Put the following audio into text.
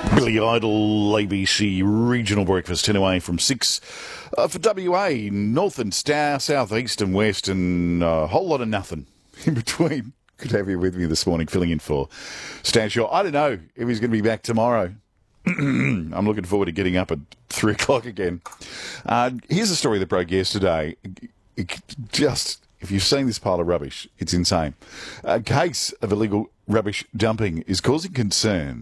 Billy Idol, ABC Regional Breakfast, 10 away from 6 for WA, north and south, east and west, and a whole lot of nothing in between. Good to have you with me this morning, filling in for Stan Shaw. I don't know if he's going to be back tomorrow. I'm looking forward to getting up at 3 o'clock again. Here's a story that broke yesterday. If you've seen this pile of rubbish, it's insane. A case of illegal rubbish dumping is causing concern